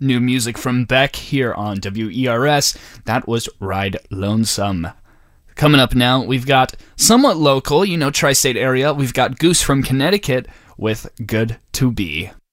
new music from Beck here on WERS. That was Ride Lonesome. Coming up now, we've got somewhat local, tri-state area. We've got Goose from Connecticut with Good to Be.